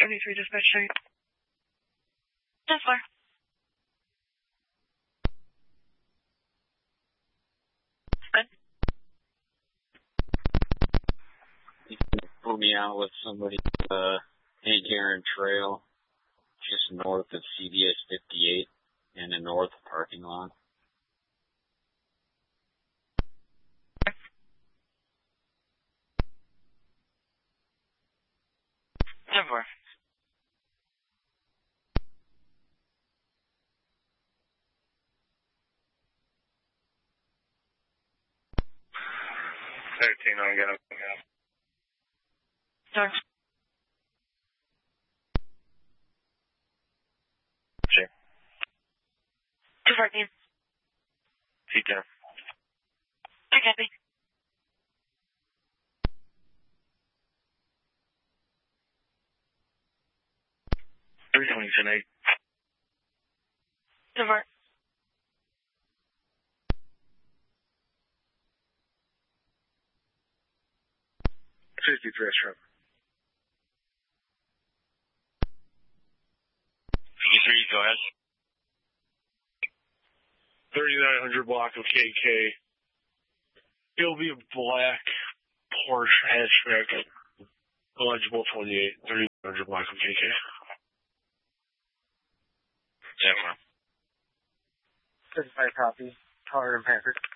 73 dispatch center. 10-4. Good. You can pull me out with somebody Hank Aaron Trail, just north of CVS 58 in the north parking lot. Denver. I got it. Sure. Sure. 214. C10. Sure, copy. $320 Denver. 53 restaurant. 53, go ahead. 3900 block of KK. It'll be a black Porsche hatchback. Eligible 28. 3900 block of KK. 10-4. 35 copy. Color and Packard.